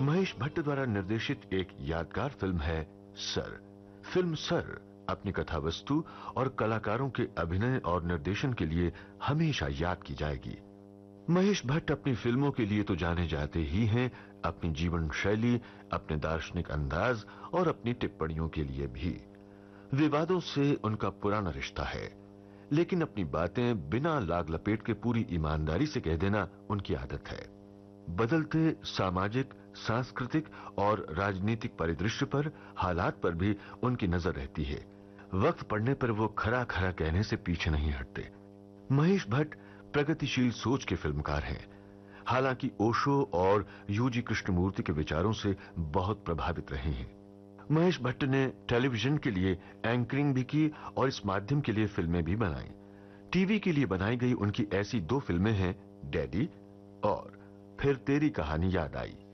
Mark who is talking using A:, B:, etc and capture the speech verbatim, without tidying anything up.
A: महेश भट्ट द्वारा निर्देशित एक यादगार फिल्म है सर। फिल्म सर अपनी कथा वस्तु और कलाकारों के अभिनय और निर्देशन के लिए हमेशा याद की जाएगी। महेश भट्ट अपनी फिल्मों के लिए तो जाने जाते ही हैं, अपनी जीवन शैली, अपने दार्शनिक अंदाज और अपनी टिप्पणियों के लिए भी। विवादों से उनका पुराना रिश्ता है, लेकिन अपनी बातें बिना लाग लपेट के पूरी ईमानदारी से कह देना उनकी आदत है। बदलते सामाजिक, सांस्कृतिक और राजनीतिक परिदृश्य पर, हालात पर भी उनकी नजर रहती है। वक्त पड़ने पर वो खरा खरा कहने से पीछे नहीं हटते। महेश भट्ट प्रगतिशील सोच के फिल्मकार हैं। हालांकि ओशो और यूजी कृष्णमूर्ति के विचारों से बहुत प्रभावित रहे हैं। महेश भट्ट ने टेलीविजन के लिए एंकरिंग भी की और इस माध्यम के लिए फिल्में भी बनाई। टीवी के लिए बनाई गई उनकी ऐसी दो फिल्में हैं, डैडी और फिर तेरी कहानी याद आई।